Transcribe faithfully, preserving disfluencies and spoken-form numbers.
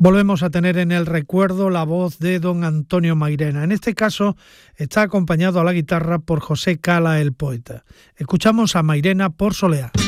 Volvemos a tener en el recuerdo la voz de don Antonio Mairena. En este caso está acompañado a la guitarra por José Cala, el poeta. Escuchamos a Mairena por Soleá.